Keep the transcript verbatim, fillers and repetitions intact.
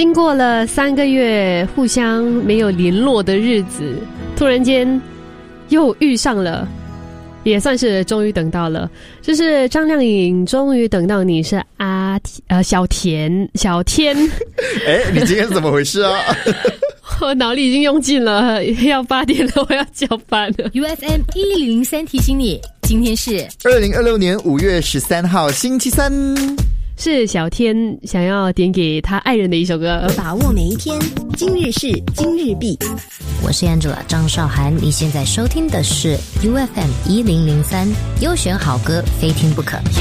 经过了三个月互相没有联络的日子，突然间又遇上了，也算是终于等到了。就是张靓颖终于等到你，是阿呃小田小天。 哎，你今天怎么回事啊？ 我脑力已经用尽了，要八点了，我要交班了。 U F M 一零零三提醒你，今天是二零二六年五月十三号星期三。 是小天想要点给他爱人的一首歌， 把握每一天，今日事今日毕。 我是 Angela 张韶涵，你现在收听的是 U F M 一零零三，优选好歌非听不可。